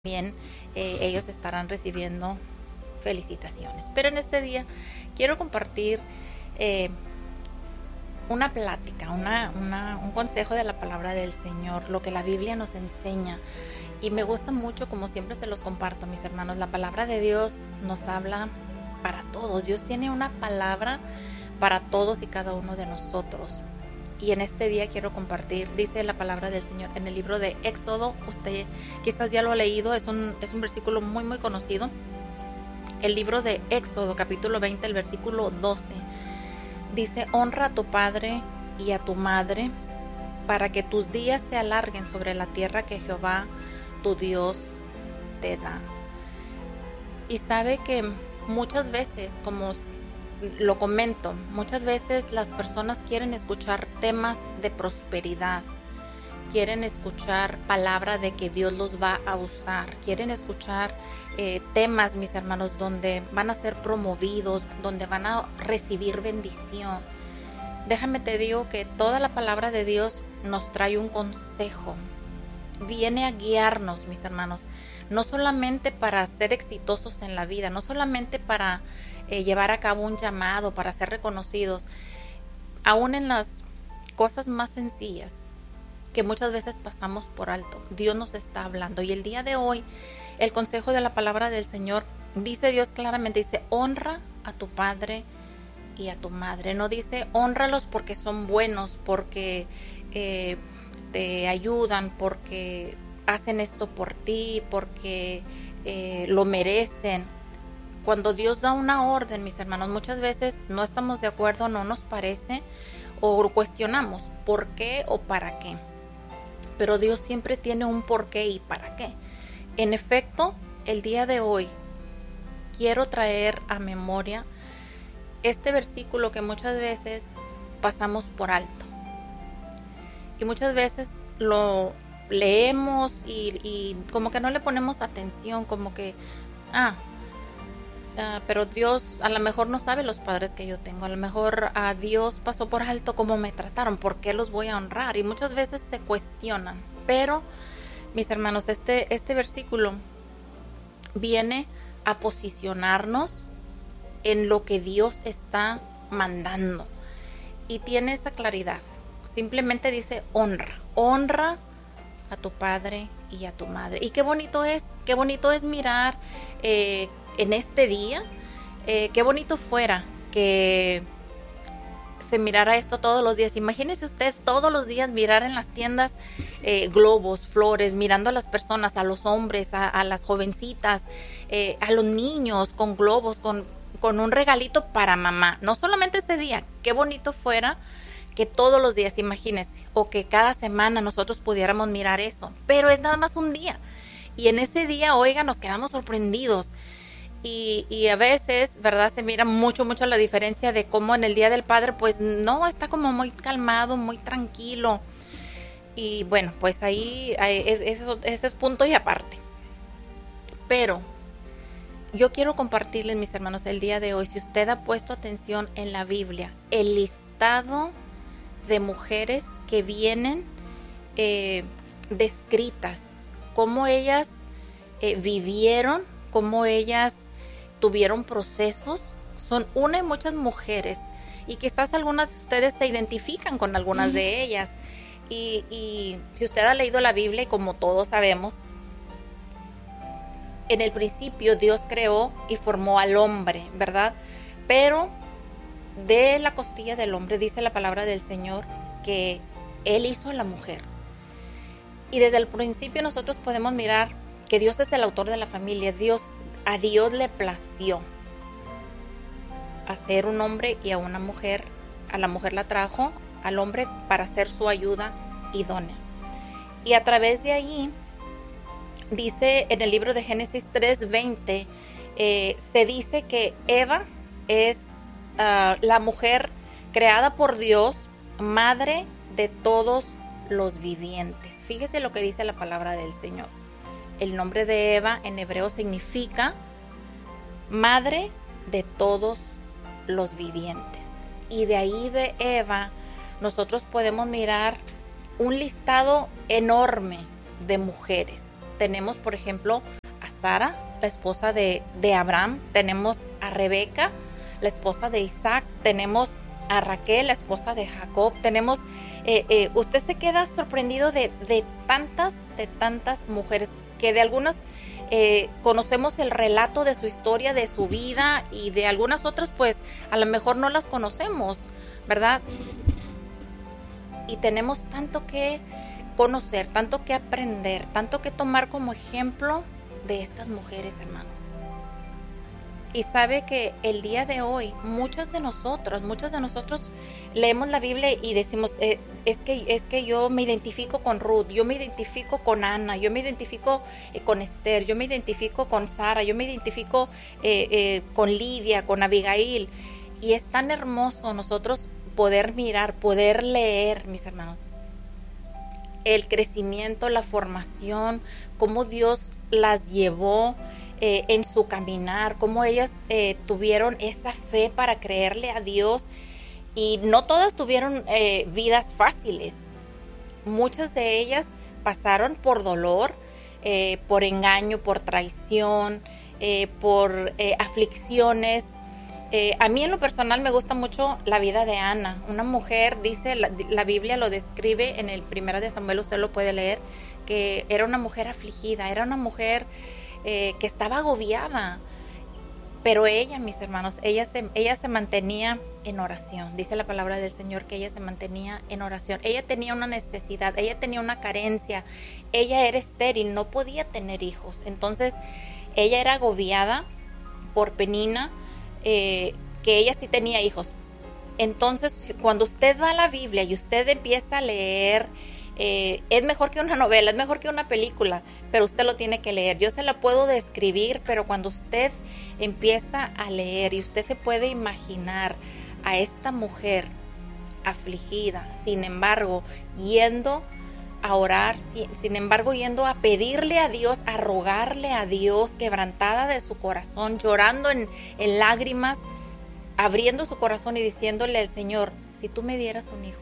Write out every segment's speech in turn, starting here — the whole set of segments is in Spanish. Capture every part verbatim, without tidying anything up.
También eh, ellos estarán recibiendo felicitaciones. Pero en este día quiero compartir eh, una plática, una, una, un consejo de la palabra del Señor, lo que la Biblia nos enseña. Y me gusta mucho, como siempre se los comparto, mis hermanos, la palabra de Dios nos habla para todos. Dios tiene una palabra para todos y cada uno de nosotros. Y en este día quiero compartir, dice la palabra del Señor en el libro de Éxodo. Usted quizás ya lo ha leído, es un, es un versículo muy muy conocido. El libro de Éxodo, capítulo veinte, el versículo doce, dice: honra a tu padre y a tu madre, para que tus días se alarguen sobre la tierra que Jehová tu Dios te da. Y sabe que muchas veces, como lo comento, muchas veces las personas quieren escuchar temas de prosperidad, quieren escuchar palabra de que Dios los va a usar, quieren escuchar eh, temas, mis hermanos, donde van a ser promovidos, donde van a recibir bendición. Déjame te digo que toda la palabra de Dios nos trae un consejo, viene a guiarnos, mis hermanos, no solamente para ser exitosos en la vida, no solamente para eh, llevar a cabo un llamado, para ser reconocidos, aún en las cosas más sencillas que muchas veces pasamos por alto, Dios nos está hablando. Y el día de hoy, el consejo de la palabra del Señor, dice Dios claramente, dice: honra a tu padre y a tu madre. No dice honralos porque son buenos, porque eh, te ayudan, porque hacen esto por ti, porque eh, lo merecen. Cuando Dios da una orden, mis hermanos, muchas veces no estamos de acuerdo, no nos parece, o cuestionamos por qué o para qué. Pero Dios siempre tiene un por qué y para qué. En efecto, el día de hoy quiero traer a memoria este versículo que muchas veces pasamos por alto. Y muchas veces lo leemos y, y como que no le ponemos atención, como que, ah, uh, pero Dios a lo mejor no sabe los padres que yo tengo, a lo mejor a uh, Dios pasó por alto cómo me trataron, ¿por qué los voy a honrar? Y muchas veces se cuestionan. Pero, mis hermanos, este, este versículo viene a posicionarnos en lo que Dios está mandando. Y tiene esa claridad. Simplemente dice honra, honra a tu padre y a tu madre. Y qué bonito es, qué bonito es mirar eh, en este día, eh, qué bonito fuera que se mirara esto todos los días. Imagínese usted todos los días mirar en las tiendas eh, globos, flores, mirando a las personas, a los hombres, a, a las jovencitas, eh, a los niños con globos, con, con un regalito para mamá. No solamente ese día, qué bonito fuera que todos los días, imagínense, o que cada semana nosotros pudiéramos mirar eso, pero es nada más un día, y en ese día, oiga, nos quedamos sorprendidos, y, y a veces, verdad, se mira mucho, mucho la diferencia de cómo en el Día del Padre, pues no, está como muy calmado, muy tranquilo, y bueno, pues ahí, ahí eso, ese es punto y aparte, pero yo quiero compartirles, mis hermanos, el día de hoy, si usted ha puesto atención en la Biblia, el listado de mujeres que vienen eh, descritas, cómo ellas eh, vivieron, cómo ellas tuvieron procesos. Son una y muchas mujeres, y quizás algunas de ustedes se identifican con algunas de ellas. Y, y si usted ha leído la Biblia, y como todos sabemos, en el principio Dios creó y formó al hombre, ¿verdad? Pero de la costilla del hombre, dice la palabra del Señor, que Él hizo a la mujer. Y desde el principio nosotros podemos mirar que Dios es el autor de la familia. Dios, a Dios le plació hacer un hombre y a una mujer. A la mujer la trajo al hombre para ser su ayuda idónea. Y a través de allí, dice en el libro de Génesis tres veinte, eh, se dice que Eva es Uh, la mujer creada por Dios, madre de todos los vivientes. Fíjese lo que dice la palabra del Señor. El nombre de Eva en hebreo significa madre de todos los vivientes. Y de ahí de Eva nosotros podemos mirar un listado enorme de mujeres, tenemos, por ejemplo, a Sara, la esposa de, de Abraham, tenemos a Rebeca, la esposa de Isaac, tenemos a Raquel, la esposa de Jacob, tenemos, eh, eh, usted se queda sorprendido de, de tantas, de tantas mujeres, que de algunas eh, conocemos el relato de su historia, de su vida, y de algunas otras pues a lo mejor no las conocemos, ¿verdad? Y tenemos tanto que conocer, tanto que aprender, tanto que tomar como ejemplo de estas mujeres, hermanos. Y sabe que el día de hoy, muchas de nosotros, muchas de nosotros leemos la Biblia y decimos, eh, es que es que yo me identifico con Ruth, yo me identifico con Ana, yo me identifico eh, con Esther, yo me identifico con Sara, yo me identifico eh, eh, con Lidia, con Abigail. Y es tan hermoso nosotros poder mirar, poder leer, mis hermanos, el crecimiento, la formación, cómo Dios las llevó eh, en su caminar, cómo ellas eh, tuvieron esa fe para creerle a Dios. Y no todas tuvieron eh, vidas fáciles. Muchas de ellas pasaron por dolor, eh, por engaño, por traición, eh, por eh, aflicciones. Eh, a mí en lo personal me gusta mucho la vida de Ana, una mujer, dice, la, la Biblia lo describe en el Primera de Samuel, usted lo puede leer, que era una mujer afligida, era una mujer eh, que estaba agobiada, pero ella, mis hermanos, ella se, ella se mantenía en oración, dice la palabra del Señor que ella se mantenía en oración, ella tenía una necesidad, ella tenía una carencia, ella era estéril, no podía tener hijos, entonces ella era agobiada por Penina, Eh, que ella sí tenía hijos. Entonces, cuando usted va a la Biblia y usted empieza a leer, eh, es mejor que una novela, es mejor que una película, pero usted lo tiene que leer. Yo se la puedo describir, pero cuando usted empieza a leer y usted se puede imaginar a esta mujer afligida, sin embargo, yendo a orar, sin, sin embargo, yendo a pedirle a Dios, a rogarle a Dios, quebrantada de su corazón, llorando en, en lágrimas, abriendo su corazón y diciéndole al Señor, si tú me dieras un hijo.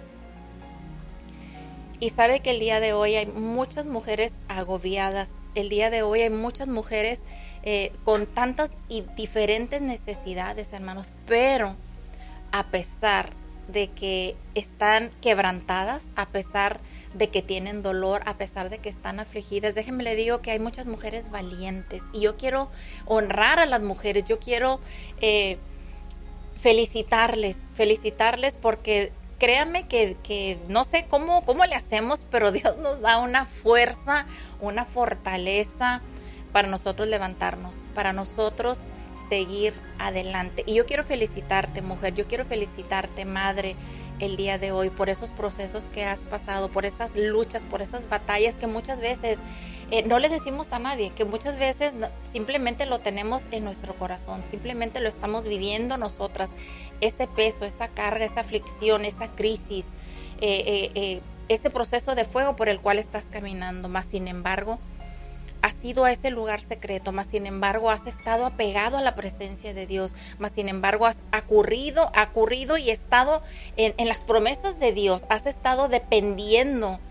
Y sabe que el día de hoy hay muchas mujeres agobiadas, el día de hoy hay muchas mujeres eh, con tantas y diferentes necesidades, hermanos, pero a pesar de que están quebrantadas, a pesar de que tienen dolor, a pesar de que están afligidas, déjenme le digo que hay muchas mujeres valientes y yo quiero honrar a las mujeres, yo quiero eh, felicitarles, felicitarles porque créanme que, que no sé cómo, cómo le hacemos, pero Dios nos da una fuerza, una fortaleza para nosotros levantarnos, para nosotros seguir adelante. Y yo quiero felicitarte, mujer, yo quiero felicitarte, madre, el día de hoy por esos procesos que has pasado, por esas luchas, por esas batallas que muchas veces eh, no le decimos a nadie, que muchas veces simplemente lo tenemos en nuestro corazón, simplemente lo estamos viviendo nosotras, ese peso, esa carga, esa aflicción, esa crisis, eh, eh, eh, ese proceso de fuego por el cual estás caminando, más sin embargo, has ido a ese lugar secreto, más sin embargo has estado apegado a la presencia de Dios, más sin embargo has acurrido, acurrido y estado en, en las promesas de Dios, has estado dependiendo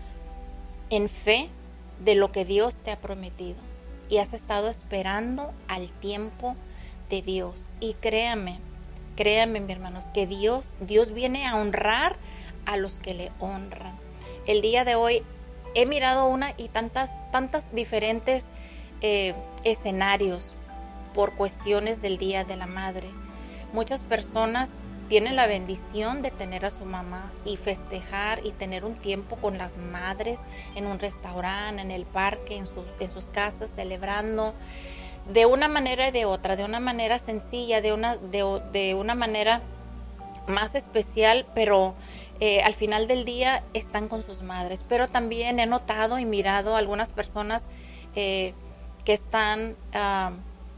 en fe de lo que Dios te ha prometido y has estado esperando al tiempo de Dios. Y créame, créame, mis hermanos, que Dios, Dios viene a honrar a los que le honran. El día de hoy he mirado una y tantas, tantas diferentes eh, escenarios por cuestiones del Día de la Madre. Muchas personas tienen la bendición de tener a su mamá y festejar y tener un tiempo con las madres en un restaurante, en el parque, en sus, en sus casas, celebrando de una manera y de otra, de una manera sencilla, de una, de, de una manera más especial, pero Eh, al final del día están con sus madres. Pero también he notado y mirado algunas personas eh, que están uh,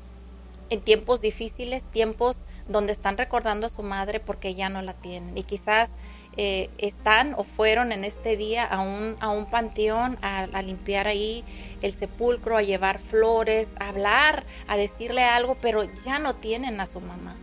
en tiempos difíciles, tiempos donde están recordando a su madre porque ya no la tienen y quizás eh, están o fueron en este día a un, a un panteón a, a limpiar ahí el sepulcro, a llevar flores, a hablar, a decirle algo, pero ya no tienen a su mamá.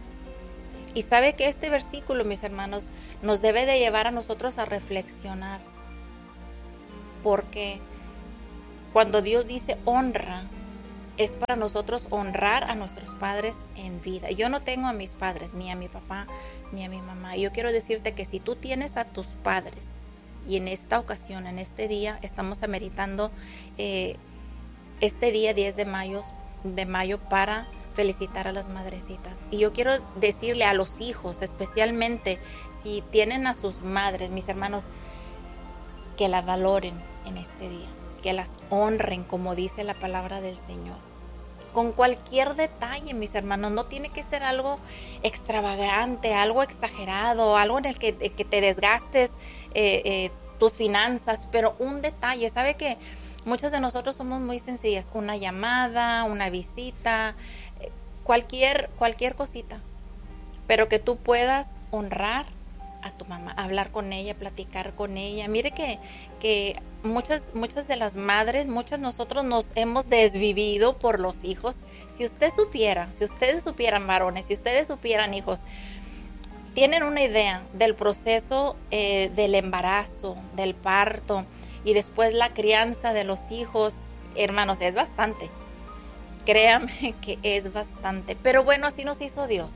Y sabe que este versículo, mis hermanos, nos debe de llevar a nosotros a reflexionar, porque cuando Dios dice honra, es para nosotros honrar a nuestros padres en vida. Yo no tengo a mis padres, ni a mi papá, ni a mi mamá. Y yo quiero decirte que si tú tienes a tus padres, y en esta ocasión, en este día, estamos ameritando eh, este día diez de mayo, de mayo para felicitar a las madrecitas. Y yo quiero decirle a los hijos, especialmente si tienen a sus madres, mis hermanos, que la valoren en este día, que las honren como dice la palabra del Señor. Con cualquier detalle, mis hermanos, no tiene que ser algo extravagante, algo exagerado, algo en el que, que te desgastes eh, eh, tus finanzas, pero un detalle. ¿Sabe qué? Muchas de nosotros somos muy sencillas, una llamada, una visita, cualquier, cualquier cosita, pero que tú puedas honrar a tu mamá, hablar con ella, platicar con ella. Mire que, que muchas, muchas de las madres, muchas nosotros nos hemos desvivido por los hijos. Si usted supiera, si ustedes supieran varones, si ustedes supieran hijos, tienen una idea del proceso eh, del embarazo, del parto y después la crianza de los hijos, hermanos, es bastante. Créanme que es bastante. Pero bueno, así nos hizo Dios.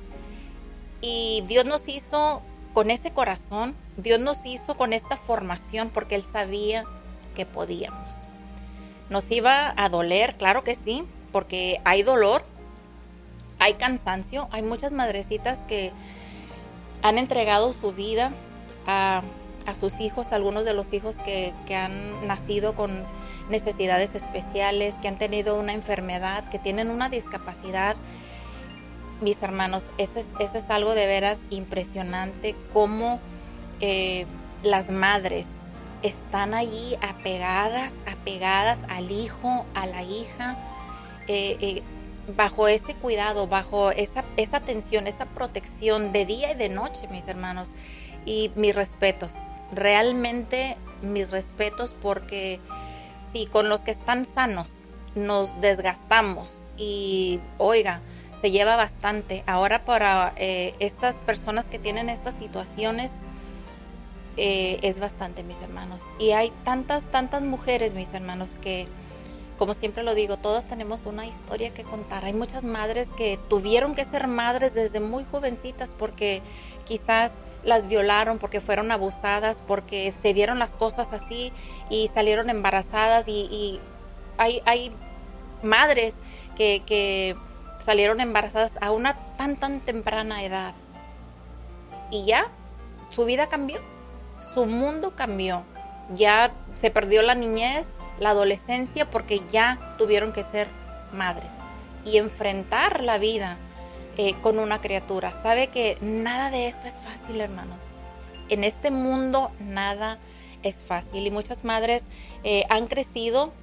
Y Dios nos hizo con ese corazón, Dios nos hizo con esta formación porque Él sabía que podíamos. Nos iba a doler, claro que sí, porque hay dolor, hay cansancio, hay muchas madrecitas que han entregado su vida a, a sus hijos, algunos de los hijos que, que han nacido con necesidades especiales, que han tenido una enfermedad, que tienen una discapacidad. Mis hermanos, eso es, eso es algo de veras impresionante, cómo eh, las madres están allí apegadas, apegadas al hijo, a la hija, eh, eh, bajo ese cuidado, bajo esa, esa atención, esa protección de día y de noche, mis hermanos. Y mis respetos, realmente mis respetos, porque si con los que están sanos nos desgastamos y, oiga, se lleva bastante. Ahora para eh, estas personas que tienen estas situaciones eh, es bastante, mis hermanos. Y hay tantas, tantas mujeres, mis hermanos, que, como siempre lo digo, todas tenemos una historia que contar. Hay muchas madres que tuvieron que ser madres desde muy jovencitas porque quizás las violaron, porque fueron abusadas, porque se dieron las cosas así y salieron embarazadas. Y, y hay, hay madres que... que salieron embarazadas a una tan tan temprana edad y ya su vida cambió, su mundo cambió, ya se perdió la niñez, la adolescencia, porque ya tuvieron que ser madres y enfrentar la vida eh, con una criatura. Sabe que nada de esto es fácil, hermanos. En este mundo nada es fácil y muchas madres eh, han crecido,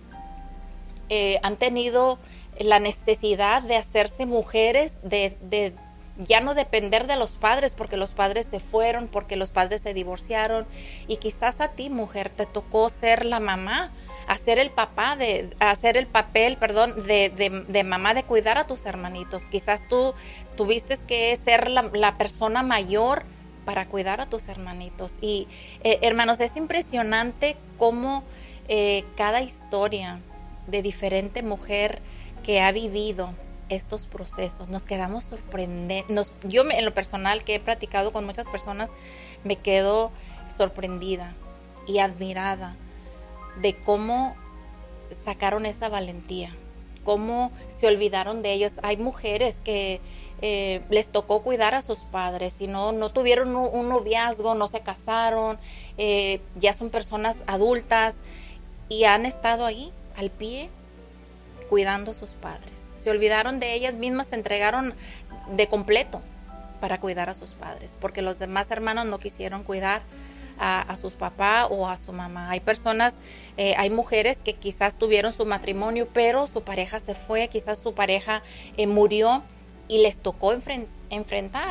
eh, han tenido la necesidad de hacerse mujeres, de, de ya no depender de los padres, porque los padres se fueron, porque los padres se divorciaron, y quizás a ti, mujer, te tocó ser la mamá, hacer el papá, de hacer el papel, perdón, de, de, de mamá, de cuidar a tus hermanitos. Quizás tú tuviste que ser la, la persona mayor para cuidar a tus hermanitos. Y eh, hermanos, es impresionante cómo eh, cada historia de diferente mujer que ha vivido estos procesos, nos quedamos sorprendidos. Yo en lo personal, que he platicado con muchas personas, me quedo sorprendida y admirada de cómo sacaron esa valentía, cómo se olvidaron de ellos. Hay mujeres que eh, les tocó cuidar a sus padres y no, no tuvieron un, un noviazgo, no se casaron, eh, ya son personas adultas y han estado ahí al pie cuidando a sus padres. Se olvidaron de ellas mismas, se entregaron de completo para cuidar a sus padres, porque los demás hermanos no quisieron cuidar a, a sus papás o a su mamá. Hay personas, eh, hay mujeres que quizás tuvieron su matrimonio, pero su pareja se fue, quizás su pareja eh, murió y les tocó enfren- enfrentar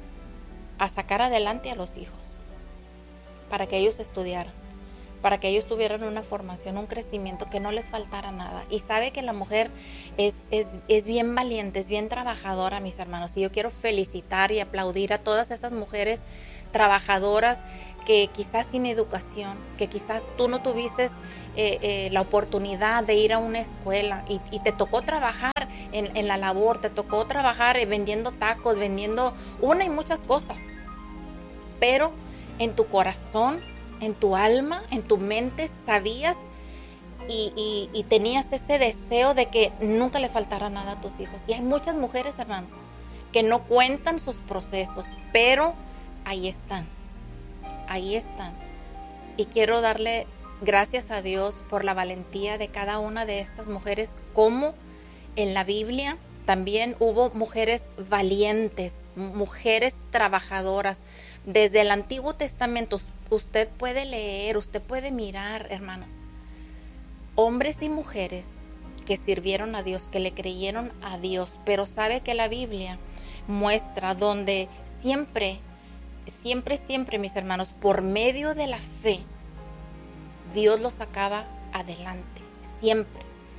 a sacar adelante a los hijos para que ellos estudiaran, para que ellos tuvieran una formación, un crecimiento, que no les faltara nada. Y sabe que la mujer es, es, es bien valiente, es bien trabajadora, mis hermanos. Y yo quiero felicitar y aplaudir a todas esas mujeres trabajadoras que quizás sin educación, que quizás tú no tuviste eh, eh, la oportunidad de ir a una escuela y, y te tocó trabajar en, en la labor, te tocó trabajar eh, vendiendo tacos, vendiendo una y muchas cosas. Pero en tu corazón, en tu alma, en tu mente sabías y, y, y tenías ese deseo de que nunca le faltara nada a tus hijos. Y hay muchas mujeres, hermano, que no cuentan sus procesos, pero ahí están. Ahí están. Y quiero darle gracias a Dios por la valentía de cada una de estas mujeres, como en la Biblia también hubo mujeres valientes, mujeres trabajadoras. Desde el Antiguo Testamento usted puede leer, usted puede mirar, hermano, hombres y mujeres que sirvieron a Dios, que le creyeron a Dios, pero sabe que la Biblia muestra donde siempre Siempre, siempre, mis hermanos, por medio de la fe, Dios los sacaba adelante, siempre.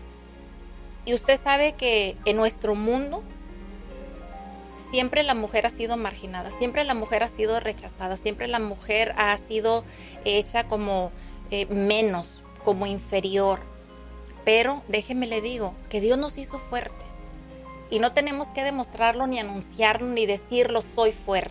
Y usted sabe que en nuestro mundo siempre la mujer ha sido marginada, siempre la mujer ha sido rechazada, siempre la mujer ha sido hecha como eh, menos, como inferior. Pero déjeme le digo que Dios nos hizo fuertes y no tenemos que demostrarlo, ni anunciarlo, ni decirlo, soy fuerte.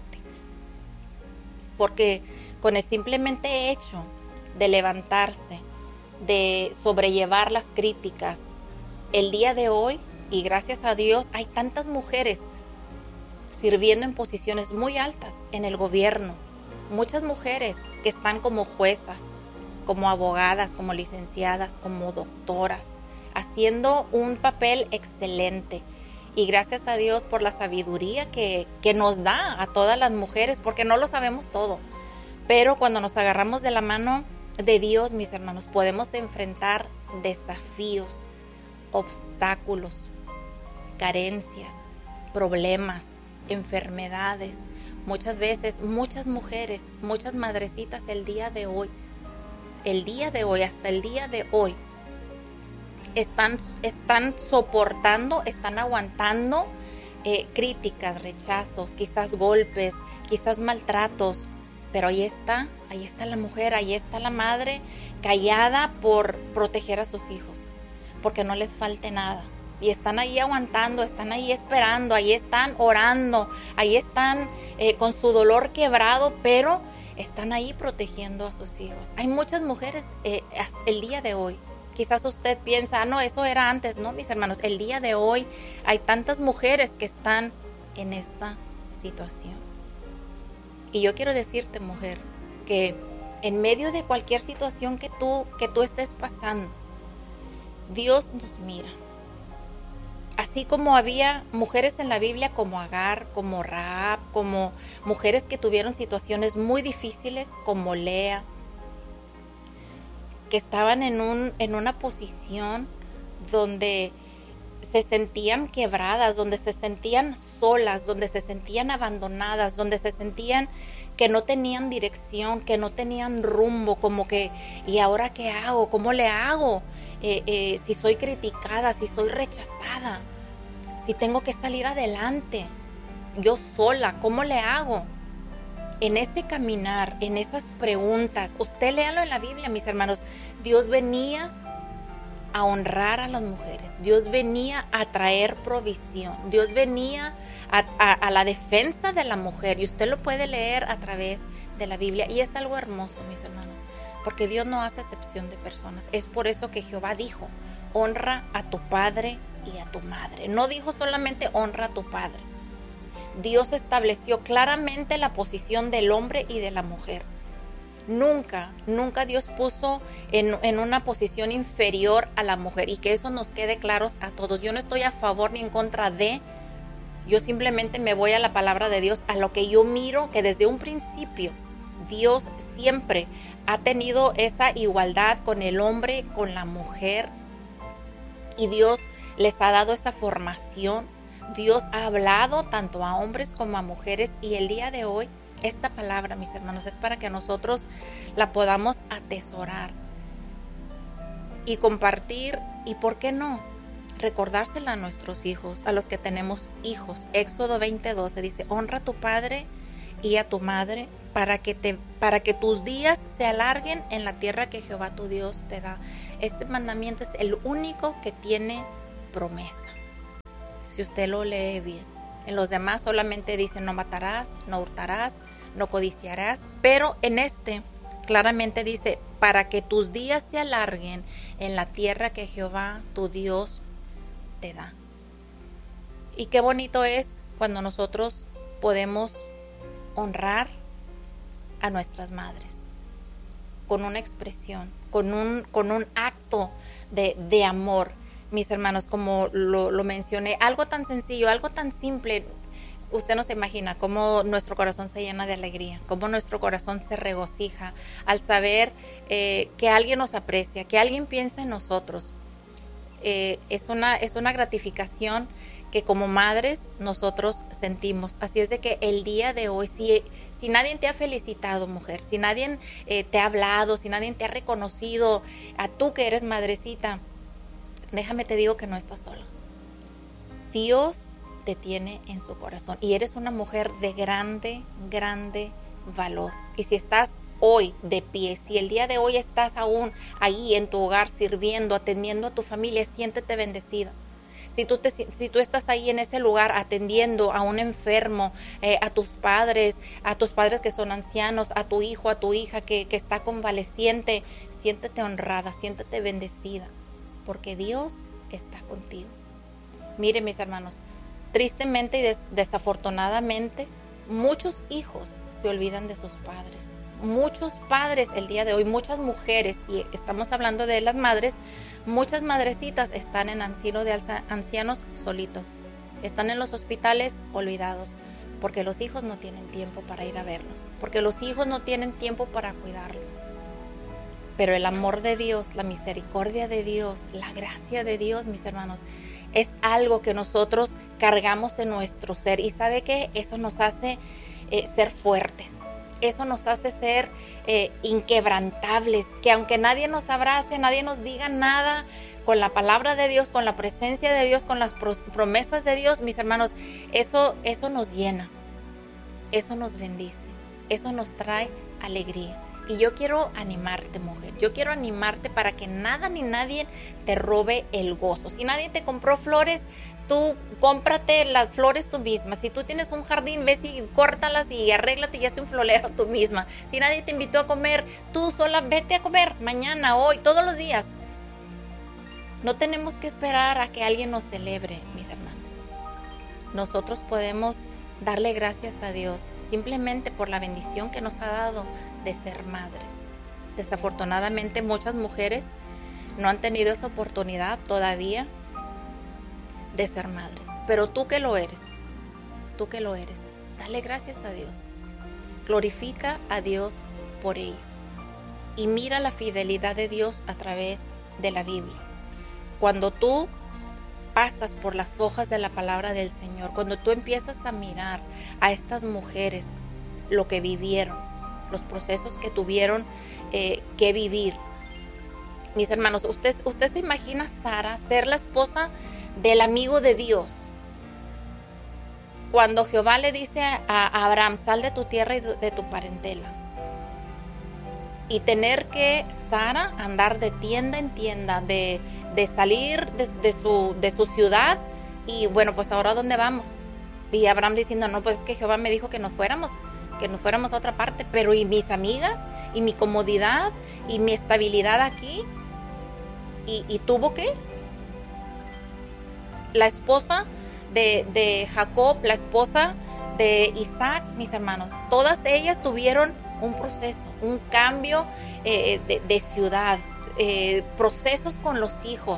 Porque con el simplemente hecho de levantarse, de sobrellevar las críticas, el día de hoy, y gracias a Dios, hay tantas mujeres sirviendo en posiciones muy altas en el gobierno. Muchas mujeres que están como juezas, como abogadas, como licenciadas, como doctoras, haciendo un papel excelente. Y gracias a Dios por la sabiduría que, que nos da a todas las mujeres, porque no lo sabemos todo. Pero cuando nos agarramos de la mano de Dios, mis hermanos, podemos enfrentar desafíos, obstáculos, carencias, problemas, enfermedades. Muchas veces, muchas mujeres, muchas madrecitas el día de hoy, el día de hoy, hasta el día de hoy, Están, están soportando, están aguantando eh, críticas, rechazos, quizás golpes, quizás maltratos, pero ahí está, ahí está la mujer, ahí está la madre callada por proteger a sus hijos, porque no les falte nada. Y están ahí aguantando, están ahí esperando, ahí están orando, ahí están eh, con su dolor quebrado, pero están ahí protegiendo a sus hijos. Hay muchas mujeres eh, el día de hoy. Quizás usted piensa, ah, no, eso era antes. No, mis hermanos, el día de hoy hay tantas mujeres que están en esta situación. Y yo quiero decirte, mujer, que en medio de cualquier situación que tú, que tú estés pasando, Dios nos mira. Así como había mujeres en la Biblia como Agar, como Rahab, como mujeres que tuvieron situaciones muy difíciles, como Lea, que estaban en un en una posición donde se sentían quebradas, donde se sentían solas, donde se sentían abandonadas, donde se sentían que no tenían dirección, que no tenían rumbo, como que, ¿y ahora qué hago? ¿Cómo le hago? Eh, eh, si soy criticada, si soy rechazada, si tengo que salir adelante, yo sola, ¿cómo le hago? En ese caminar, en esas preguntas, usted léalo en la Biblia, mis hermanos, Dios venía a honrar a las mujeres, Dios venía a traer provisión, Dios venía a, a, a la defensa de la mujer, y usted lo puede leer a través de la Biblia, y es algo hermoso, mis hermanos, porque Dios no hace excepción de personas. Es por eso que Jehová dijo, honra a tu padre y a tu madre. No dijo solamente honra a tu padre. Dios estableció claramente la posición del hombre y de la mujer. Nunca, nunca Dios puso en, en una posición inferior a la mujer, y que eso nos quede claro a todos. Yo no estoy a favor ni en contra de, yo simplemente me voy a la palabra de Dios, a lo que yo miro, que desde un principio Dios siempre ha tenido esa igualdad con el hombre, con la mujer, y Dios les ha dado esa formación. Dios ha hablado tanto a hombres como a mujeres, y el día de hoy esta palabra, mis hermanos, es para que nosotros la podamos atesorar y compartir, y por qué no, recordársela a nuestros hijos, a los que tenemos hijos. Éxodo veinte doce dice, honra a tu padre y a tu madre, para que te, para que tus días se alarguen en la tierra que Jehová tu Dios te da. Este mandamiento es el único que tiene promesa. Si usted lo lee bien. En los demás solamente dice no matarás, no hurtarás, no codiciarás, pero en este claramente dice para que tus días se alarguen en la tierra que Jehová tu Dios te da. Y qué bonito es cuando nosotros podemos honrar a nuestras madres con una expresión, con un, con un acto de, de amor. Mis hermanos, como lo, lo mencioné, algo tan sencillo, algo tan simple, usted no se imagina cómo nuestro corazón se llena de alegría, cómo nuestro corazón se regocija al saber eh, que alguien nos aprecia, que alguien piensa en nosotros. Eh, es una, es una gratificación que como madres nosotros sentimos. Así es de que el día de hoy, si, si nadie te ha felicitado, mujer, si nadie eh, te ha hablado, si nadie te ha reconocido, a tú que eres madrecita, déjame te digo que no estás sola. Dios te tiene en su corazón y eres una mujer de grande, grande valor. Y si estás hoy de pie, si el día de hoy estás aún ahí en tu hogar sirviendo, atendiendo a tu familia, siéntete bendecida. Si tú, te, si tú estás ahí en ese lugar atendiendo a un enfermo, eh, a tus padres, a tus padres que son ancianos, a tu hijo, a tu hija que, que está convaleciente, siéntete honrada, siéntete bendecida, porque Dios está contigo. Mire, mis hermanos, tristemente y des, desafortunadamente, muchos hijos se olvidan de sus padres. Muchos padres el día de hoy, muchas mujeres, y estamos hablando de las madres, muchas madrecitas están en asilo de ancianos solitos, están en los hospitales olvidados, porque los hijos no tienen tiempo para ir a verlos, porque los hijos no tienen tiempo para cuidarlos. Pero el amor de Dios, la misericordia de Dios, la gracia de Dios, mis hermanos, es algo que nosotros cargamos en nuestro ser. Y ¿sabe qué? Eso nos hace eh, ser fuertes. Eso nos hace ser eh, inquebrantables, que aunque nadie nos abrace, nadie nos diga nada, con la palabra de Dios, con la presencia de Dios, con las promesas de Dios, mis hermanos, eso, eso nos llena, eso nos bendice, eso nos trae alegría. Y yo quiero animarte, mujer, yo quiero animarte para que nada ni nadie te robe el gozo. Si nadie te compró flores, tú cómprate las flores tú misma. Si tú tienes un jardín, ves y córtalas y arréglate y hazte un florero tú misma. Si nadie te invitó a comer, tú sola vete a comer mañana, hoy, todos los días. No tenemos que esperar a que alguien nos celebre, mis hermanos. Nosotros podemos darle gracias a Dios simplemente por la bendición que nos ha dado de ser madres. Desafortunadamente muchas mujeres no han tenido esa oportunidad todavía de ser madres, pero tú que lo eres, tú que lo eres, dale gracias a Dios, glorifica a Dios por ello y mira la fidelidad de Dios a través de la Biblia. Cuando tú pasas por las hojas de la palabra del Señor, cuando tú empiezas a mirar a estas mujeres, lo que vivieron, los procesos que tuvieron eh, que vivir, mis hermanos, usted, usted se imagina a Sara ser la esposa del amigo de Dios. Cuando Jehová le dice a Abraham, sal de tu tierra y de tu parentela. Y tener que Sara andar de tienda en tienda, de, de salir de, de, su, de su ciudad. Y bueno, pues ahora ¿a dónde vamos? Y Abraham diciendo, no, pues es que Jehová me dijo que nos fuéramos, que nos fuéramos a otra parte. Pero ¿y mis amigas? ¿Y mi comodidad? ¿Y mi estabilidad aquí? ¿Y, y tuvo qué? La esposa de, de Jacob, la esposa de Isaac, mis hermanos, todas ellas tuvieron un proceso, un cambio eh, de, de ciudad, eh, procesos con los hijos.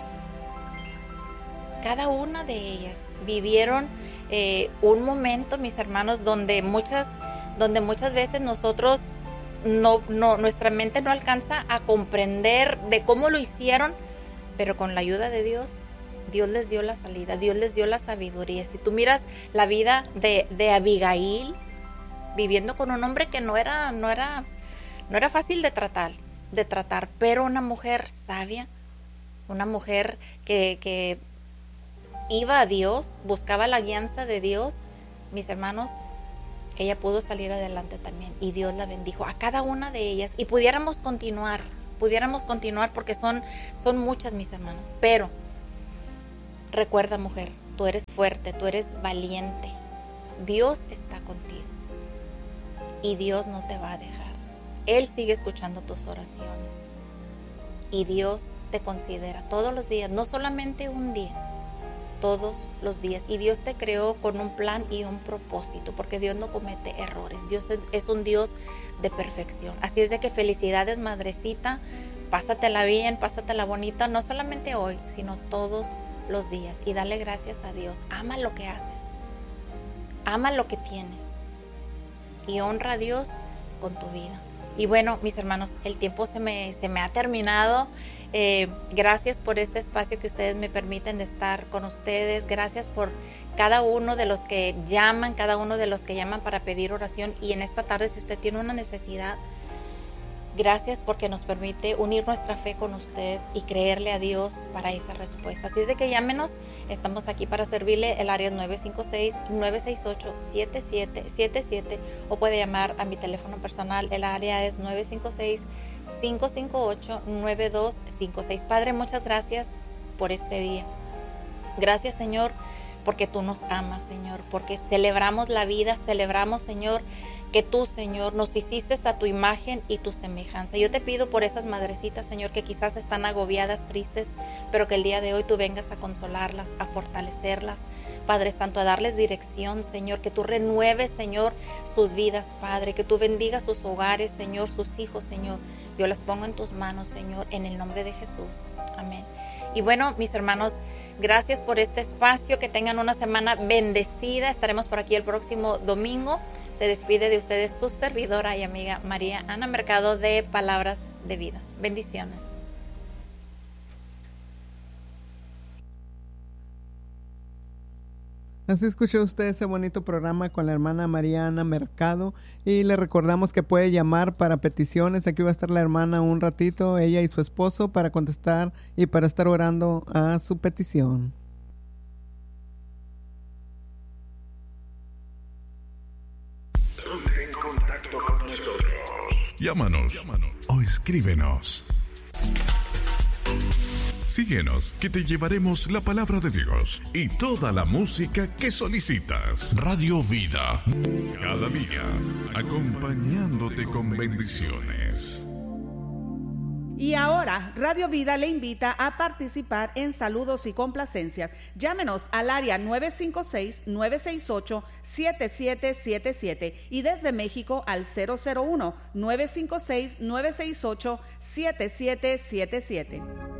Cada una de ellas vivieron eh, un momento, mis hermanos, donde muchas, donde muchas veces nosotros no, no, nuestra mente no alcanza a comprender de cómo lo hicieron, pero con la ayuda de Dios, Dios les dio la salida, Dios les dio la sabiduría. Si tú miras la vida de, de Abigail, viviendo con un hombre que no era, no era, no era fácil de tratar, de tratar, pero una mujer sabia, una mujer que, que iba a Dios, buscaba la guianza de Dios, mis hermanos, ella pudo salir adelante también y Dios la bendijo a cada una de ellas y pudiéramos continuar, pudiéramos continuar porque son, son muchas, mis hermanos. Pero recuerda, mujer, tú eres fuerte, tú eres valiente. Dios está contigo y Dios no te va a dejar. Él sigue escuchando tus oraciones y Dios te considera todos los días, no solamente un día, todos los días. Y Dios te creó con un plan y un propósito, porque Dios no comete errores. Dios es un Dios de perfección. Así es de que felicidades, madrecita, pásatela bien, pásatela bonita, no solamente hoy, sino todos los días. Y dale gracias a Dios. Ama lo que haces, ama lo que tienes y honra a Dios con tu vida. Y bueno, mis hermanos, el tiempo se me, se me ha terminado. Eh, gracias por este espacio que ustedes me permiten de estar con ustedes. Gracias por cada uno de los que llaman, cada uno de los que llaman para pedir oración. Y en esta tarde, si usted tiene una necesidad, gracias porque nos permite unir nuestra fe con usted y creerle a Dios para esa respuesta. Así es de que llámenos, estamos aquí para servirle. El área es nueve cinco seis, nueve seis ocho, siete siete siete siete o puede llamar a mi teléfono personal. El área es nueve cinco seis, cinco cinco ocho, nueve dos cinco seis. Padre, muchas gracias por este día. Gracias, Señor, porque tú nos amas, Señor, porque celebramos la vida, celebramos, Señor, que tú, Señor, nos hiciste a tu imagen y tu semejanza. Yo te pido por esas madrecitas, Señor, que quizás están agobiadas, tristes, pero que el día de hoy tú vengas a consolarlas, a fortalecerlas, Padre Santo, a darles dirección, Señor, que tú renueves, Señor, sus vidas, Padre, que tú bendigas sus hogares, Señor, sus hijos, Señor. Yo las pongo en tus manos, Señor, en el nombre de Jesús. Amén. Y bueno, mis hermanos, gracias por este espacio, que tengan una semana bendecida. Estaremos por aquí el próximo domingo. Se despide de ustedes su servidora y amiga María Ana Mercado de Palabras de Vida. Bendiciones. Así escuchó usted ese bonito programa con la hermana María Ana Mercado y le recordamos que puede llamar para peticiones. Aquí va a estar la hermana un ratito, ella y su esposo, para contestar y para estar orando a su petición. Ponte en contacto con nosotros. Llámanos, Llámanos o escríbenos. Síguenos, que te llevaremos la palabra de Dios y toda la música que solicitas. Radio Vida, cada día acompañándote con bendiciones. Y ahora, Radio Vida le invita a participar en saludos y complacencias. Llámenos al área nueve cinco seis, nueve seis ocho, siete siete siete siete y desde México al cero cero uno, nueve cinco seis, nueve seis ocho, siete siete siete siete.